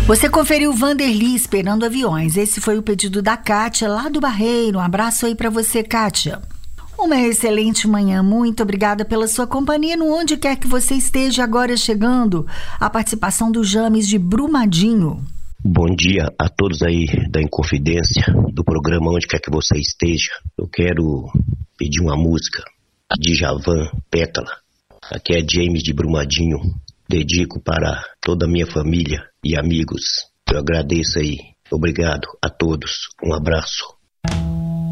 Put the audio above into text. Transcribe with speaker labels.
Speaker 1: Você conferiu Vanderly Esperando Aviões. Esse foi o pedido da Kátia, lá do Barreiro. Um abraço aí para você, Kátia. Uma excelente manhã. Muito obrigada pela sua companhia. No onde quer que você esteja, agora chegando a participação do James de Brumadinho.
Speaker 2: Bom dia a todos aí da Inconfidência, do programa Onde Quer Que Você Esteja. Eu quero pedir uma música, Djavan, Pétala. Aqui é James de Brumadinho. Dedico para toda a minha família e amigos. Eu agradeço aí. Obrigado a todos. Um abraço.